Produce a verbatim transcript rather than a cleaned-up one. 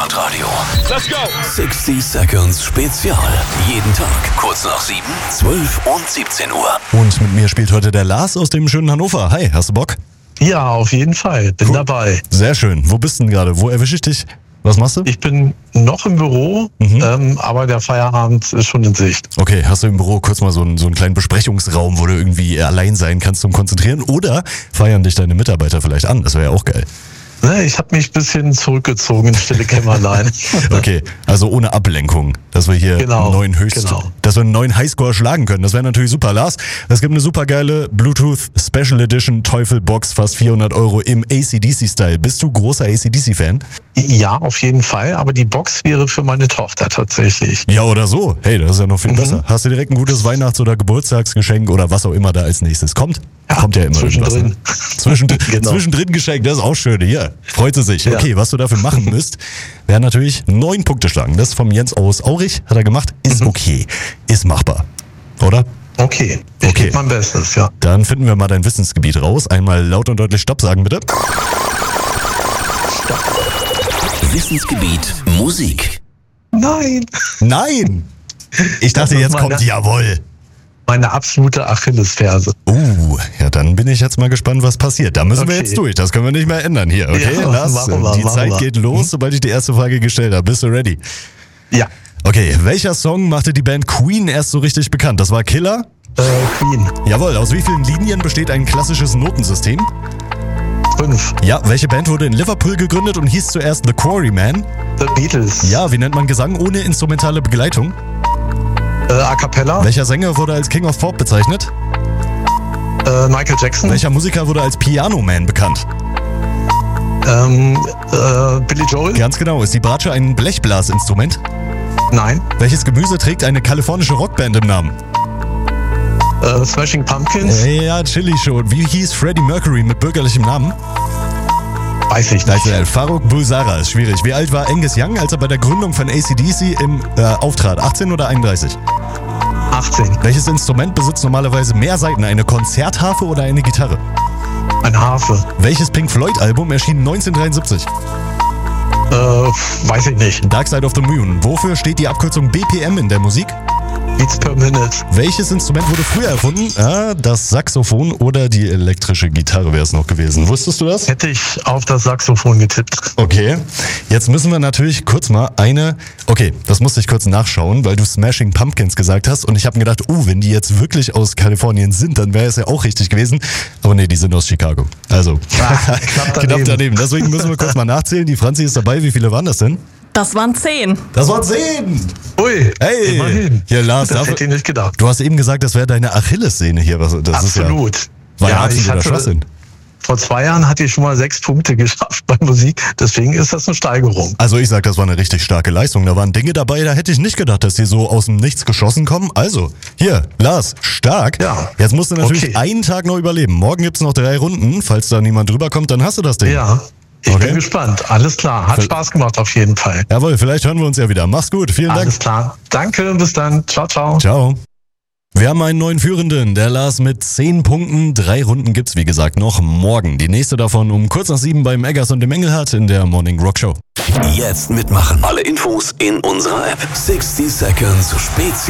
Hitradio. Let's go! sixty Seconds Spezial. Jeden Tag kurz nach sieben, zwölf und siebzehn Uhr. Und mit mir spielt heute der Lars aus dem schönen Hannover. Hi, hast du Bock? Ja, auf jeden Fall. Bin Cool. dabei. Sehr schön. Wo bist du denn gerade? Wo erwische ich dich? Was machst du? Ich bin noch im Büro, Mhm. ähm, aber der Feierabend ist schon in Sicht. Okay, hast du im Büro kurz mal so einen, so einen kleinen Besprechungsraum, wo du irgendwie allein sein kannst zum Konzentrieren? Oder feiern dich deine Mitarbeiter vielleicht an? Das wäre ja auch geil. Ne, ich habe mich ein bisschen zurückgezogen in stille Kämmerlein. Okay, also ohne Ablenkung, dass wir hier Genau, einen neuen Höchst, genau. dass wir einen neuen Highscore schlagen können. Das wäre natürlich super, Lars. Es gibt eine super geile Bluetooth Special Edition Teufel Box, fast vierhundert Euro im A C D C-Style. Bist du großer A C D C-Fan? Ja, auf jeden Fall, aber die Box wäre für meine Tochter tatsächlich. Ja, oder so. Hey, das ist ja noch viel Mhm. besser. Hast du direkt ein gutes Weihnachts- oder Geburtstagsgeschenk oder was auch immer da als nächstes kommt? Ja, Kommt ja immer irgendwas. zwischendrin. Ne? Zwischendrin, Genau. zwischendrin Geschenk, das ist auch schön. Hier, freut sie sich. Ja. Okay, was du dafür machen müsst, wären natürlich neun Punkte schlagen. Das vom Jens aus Aurich hat er gemacht. Ist Mhm. okay. Ist machbar. Oder? Okay, ich Okay. gebe mein Bestes, ja. Dann finden wir mal dein Wissensgebiet raus. Einmal laut und deutlich Stopp sagen, bitte. Wissensgebiet Musik. Nein, Nein! Ich dachte, Das ist jetzt meine- kommt jawohl. meine absolute Achillesferse. Uh, ja, dann bin ich jetzt mal gespannt, was passiert. Da müssen wir Okay. jetzt durch. Das können wir nicht mehr ändern hier. Okay, Ja, Lars, machen wir, die machen Zeit wir. geht los, sobald ich die erste Frage gestellt habe. Bist du ready? Ja, Okay, welcher Song machte die Band Queen erst so richtig bekannt? Das war Killer? äh, Queen, Jawohl, aus wie vielen Linien besteht ein klassisches Notensystem? fünf. Ja, welche Band wurde in Liverpool gegründet und hieß zuerst The Quarrymen? The Beatles, Ja, wie nennt man Gesang ohne instrumentale Begleitung? äh, A Cappella, Welcher Sänger wurde als King of Pop bezeichnet? äh, Michael Jackson, Welcher Musiker wurde als Piano Man bekannt? ähm, äh, Billy Joel, Ganz genau, ist die Bratsche ein Blechblasinstrument? nein, Welches Gemüse trägt eine kalifornische Rockband im Namen? äh, Smashing Pumpkins, Ja, Chili schon. Wie hieß Freddie Mercury mit bürgerlichem Namen? weiß ich Da nicht. ist er. Farrokh Bulsara ist schwierig. Wie alt war Angus Young, als er bei der Gründung von A C D C im äh, auftrat? achtzehn oder einunddreißig? achtzehn, Welches Instrument besitzt normalerweise mehr Saiten? Eine Konzertharfe oder eine Gitarre? ein Harfe, Welches Pink Floyd-Album erschien neunzehnhundertdreiundsiebzig? äh, weiß ich nicht. Dark Side of the Moon. Wofür steht die Abkürzung B P M in der Musik? Beats per Minute, Welches Instrument wurde früher erfunden? Ah, das Saxophon oder die elektrische Gitarre wäre es noch gewesen. Wusstest du das? hätte ich auf das Saxophon getippt. Okay, jetzt müssen wir natürlich kurz mal eine... Okay, das musste ich kurz nachschauen, weil du Smashing Pumpkins gesagt hast und ich habe mir gedacht, oh, wenn die jetzt wirklich aus Kalifornien sind, dann wäre es ja auch richtig gewesen. Aber nee, die sind aus Chicago. Also, Ah, knapp daneben. knapp daneben. Deswegen müssen wir kurz mal nachzählen. Die Franzi ist dabei. Wie viele waren das denn? Das waren zehn. Das waren zehn! Ui, Hey! immerhin. Hier, Lars, Das dafür- hätte ich nicht gedacht. Du hast eben gesagt, das wäre deine Achillessehne hier. Was- Das Absolut. Ist ja, war ja, Ja, ich absoluter hatte- Schwachsinn. Vor zwei Jahren hatte ich schon mal sechs Punkte geschafft bei Musik, deswegen ist das eine Steigerung. Also ich sag, das war eine richtig starke Leistung. Da waren Dinge dabei, da hätte ich nicht gedacht, dass die so aus dem Nichts geschossen kommen. Also, hier, Lars, stark. Ja. Jetzt musst du natürlich Okay. einen Tag noch überleben. Morgen gibt's noch drei Runden. Falls da niemand drüber kommt, dann hast du das Ding. Ja, ich Okay. bin gespannt. Alles klar. Hat Ver- Spaß gemacht auf jeden Fall. Jawohl, vielleicht hören wir uns ja wieder. Mach's gut. Vielen Dank. Alles klar. Danke, bis dann. Ciao, ciao. Ciao. Wir haben einen neuen Führenden, der Lars mit zehn Punkten. Drei Runden gibt's, wie gesagt, noch morgen. Die nächste davon um kurz nach sieben beim Eggers und dem Engelhardt in der Morning Rock Show. Jetzt mitmachen. Alle Infos in unserer App. sixty Seconds Spezial.